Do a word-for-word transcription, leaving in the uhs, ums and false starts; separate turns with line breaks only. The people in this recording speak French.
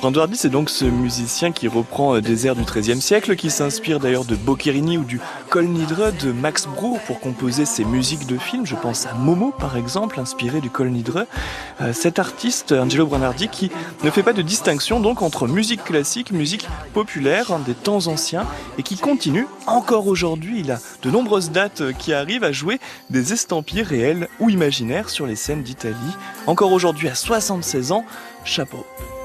Brando Hardy, c'est donc ce musicien qui reprend des airs du treizième siècle, qui s'inspire d'ailleurs de Boccherini ou du Kol Nidre de Max Bruch pour composer ses musiques de films. Je pense à Momo par exemple, inspiré du Kol Nidre. Euh, cet artiste, Angelo Branardi, qui ne fait pas de distinction donc entre musique classique, musique populaire hein, des temps anciens et qui continue encore aujourd'hui. Il a de nombreuses dates qui arrivent à jouer des estampillés réels ou imaginaires sur les scènes d'Italie. Encore aujourd'hui à soixante-seize ans, chapeau.